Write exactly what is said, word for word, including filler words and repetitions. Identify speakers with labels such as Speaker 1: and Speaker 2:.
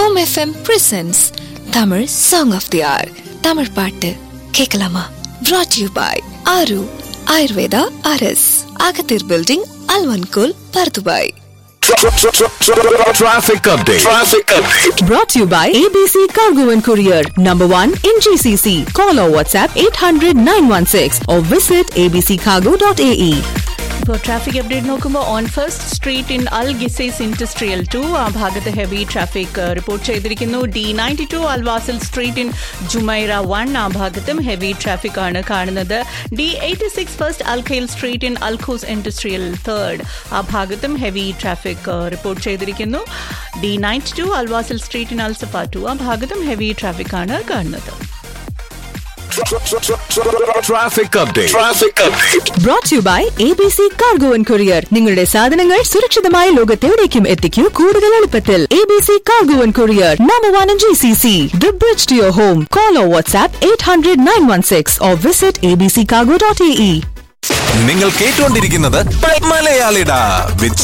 Speaker 1: Home F M presents Tamil Song of the Hour. Tamil பாட்டு கேட்கலாமா? Brought to you by Aru Ayurveda R S, Agathir Building, Alvankul, Pardubai.
Speaker 2: Traffic update. Traffic update.
Speaker 3: Brought to you by A B C Cargo and Courier, number one in G C C. Call or WhatsApp eight hundred nine one six or visit a b c cargo dot a e.
Speaker 4: ഇപ്പോൾ traffic update നോക്കുമ്പോൾ on first street in Al ഗിസൈസ് industrial to ആ ഭാഗത്ത് heavy traffic report ചെയ്തിരിക്കുന്നു. D ninety two Al Wasl street in Jumeirah one ആ ഭാഗത്തും heavy traffic ആണ് കാണുന്നത്. D eighty six first Al Khail street in Al Quoz industrial third ആ ഭാഗത്തും ഹെവി ട്രാഫിക് റിപ്പോർട്ട് ചെയ്തിരിക്കുന്നു. D ninety two Al Wasl street in Al Safa to ആ ഭാഗത്തും ഹെവി ട്രാഫിക് ആണ് കാണുന്നത്.
Speaker 2: Traffic update. Traffic update.
Speaker 3: Brought to you by A B C Cargo and Courier. നിങ്ങളുടെ സാധനങ്ങൾ സുരക്ഷിതമായ ലോകത്തെവിടേക്കും എത്തിക്കൂ കൂടുതൽ എളുപ്പത്തിൽ. A B C Cargo and Courier, number one in G C C. The bridge to your home. Call or WhatsApp eight hundred nine one six or visit a b c cargo dot a e.
Speaker 2: നിങ്ങൾ കേട്ടുകൊണ്ടിരിക്കുന്നത് മലയാളിട.